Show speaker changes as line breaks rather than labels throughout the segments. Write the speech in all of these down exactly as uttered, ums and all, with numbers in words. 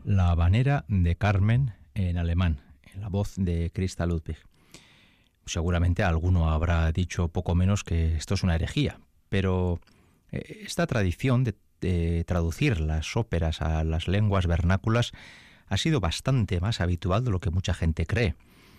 La habanera de Carmen en alemán, en la voz de Christa Ludwig. Seguramente alguno habrá dicho poco menos que esto es una herejía, pero esta tradición de, de traducir las óperas a las lenguas vernáculas ha sido bastante más habitual de lo que mucha gente cree.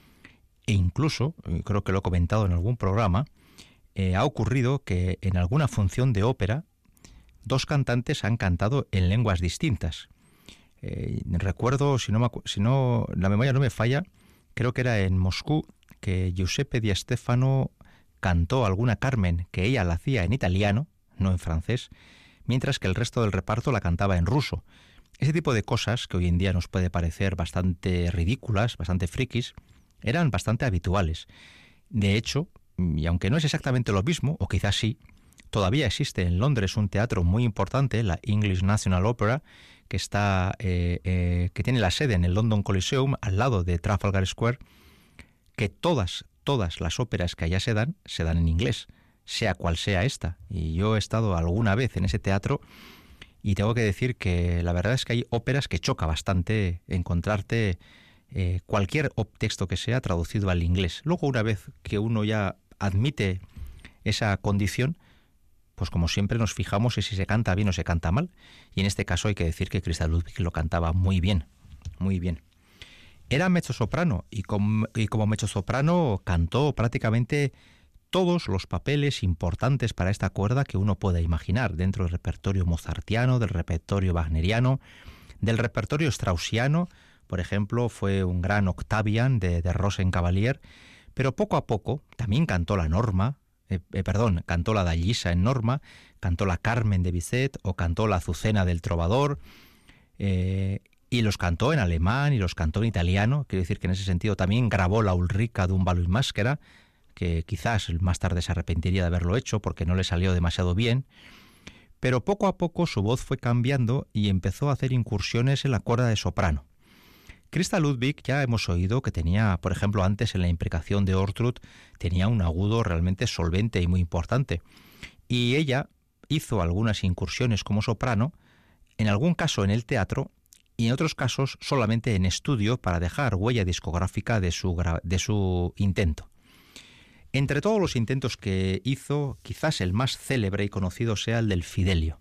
E incluso, creo que lo he comentado en algún programa, eh, ha ocurrido que en alguna función de ópera dos cantantes han cantado en lenguas distintas. Eh, recuerdo, si no, me, si no la memoria no me falla, creo que era en Moscú, que Giuseppe Di Stefano cantó alguna Carmen que ella la hacía en italiano, no en francés, mientras que el resto del reparto la cantaba en ruso. Ese tipo de cosas, que hoy en día nos puede parecer bastante ridículas, bastante frikis, eran bastante habituales. De hecho, y aunque no es exactamente lo mismo, o quizás sí, todavía existe en Londres un teatro muy importante, la English National Opera, que está eh, eh, que tiene la sede en el London Coliseum, al lado de Trafalgar Square, que todas, todas las óperas que allá se dan, se dan en inglés, sea cual sea esta. Y yo he estado alguna vez en ese teatro y tengo que decir que la verdad es que hay óperas que choca bastante encontrarte eh, cualquier texto que sea traducido al inglés. Luego, una vez que uno ya admite esa condición, pues como siempre nos fijamos en si se canta bien o se canta mal. Y en este caso hay que decir que Christa Ludwig lo cantaba muy bien, muy bien. Era mezzosoprano y, com, y como mezzosoprano cantó prácticamente todos los papeles importantes para esta cuerda que uno pueda imaginar, dentro del repertorio mozartiano, del repertorio wagneriano, del repertorio straussiano. Por ejemplo, fue un gran Octavian de, de Rosenkavalier, pero poco a poco también cantó la Norma, Eh, eh, perdón, cantó la Dallisa en Norma, cantó la Carmen de Bizet o cantó la Azucena del Trovador, eh, y los cantó en alemán y los cantó en italiano. Quiero decir que en ese sentido también grabó la Ulrica d'un ballo in maschera, que quizás más tarde se arrepentiría de haberlo hecho porque no le salió demasiado bien, pero poco a poco su voz fue cambiando y empezó a hacer incursiones en la cuerda de soprano. Christa Ludwig ya hemos oído que tenía, por ejemplo, antes en la imprecación de Ortrud, tenía un agudo realmente solvente y muy importante. Y ella hizo algunas incursiones como soprano, en algún caso en el teatro y en otros casos solamente en estudio para dejar huella discográfica de su, de su intento. Entre todos los intentos que hizo, quizás el más célebre y conocido sea el del Fidelio.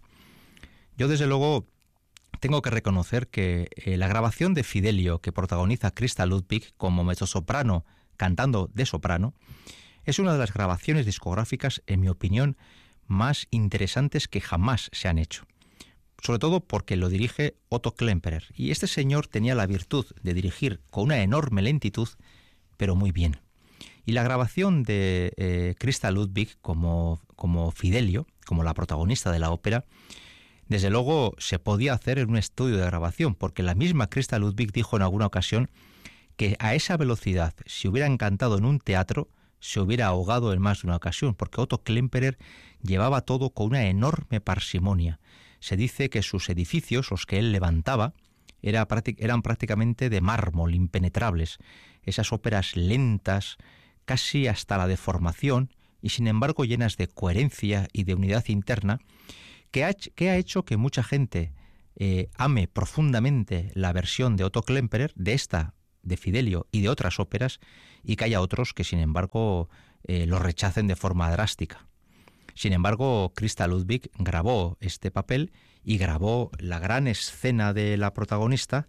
Yo desde luego tengo que reconocer que eh, la grabación de Fidelio que protagoniza Christa Ludwig como mezzosoprano cantando de soprano es una de las grabaciones discográficas, en mi opinión, más interesantes que jamás se han hecho. Sobre todo porque lo dirige Otto Klemperer, y este señor tenía la virtud de dirigir con una enorme lentitud, pero muy bien. Y la grabación de eh, Christa Ludwig como, como Fidelio, como la protagonista de la ópera, desde luego se podía hacer en un estudio de grabación, porque la misma Christa Ludwig dijo en alguna ocasión que a esa velocidad, si hubieran cantado en un teatro, se hubiera ahogado en más de una ocasión, porque Otto Klemperer llevaba todo con una enorme parsimonia. Se dice que sus edificios, los que él levantaba, era, eran prácticamente de mármol, impenetrables. Esas óperas lentas, casi hasta la deformación, y sin embargo llenas de coherencia y de unidad interna, que ha, que ha hecho que mucha gente eh, ame profundamente la versión de Otto Klemperer, de esta, de Fidelio y de otras óperas, y que haya otros que sin embargo eh, lo rechacen de forma drástica. Sin embargo, Christa Ludwig grabó este papel y grabó la gran escena de la protagonista,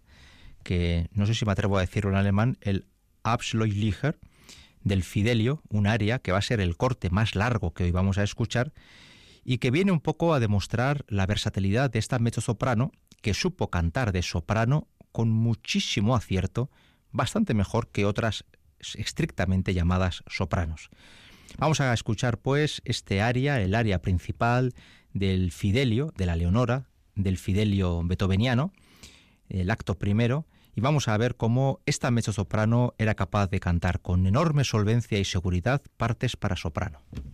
que no sé si me atrevo a decirlo en alemán, el Abschlusslieder del Fidelio, un aria que va a ser el corte más largo que hoy vamos a escuchar, y que viene un poco a demostrar la versatilidad de esta mezzosoprano, que supo cantar de soprano con muchísimo acierto, bastante mejor que otras estrictamente llamadas sopranos. Vamos a escuchar pues este aria, el aria principal del Fidelio, de la Leonora, del Fidelio beethoveniano, el acto primero, y vamos a ver cómo esta mezzosoprano era capaz de cantar con enorme solvencia y seguridad partes para soprano.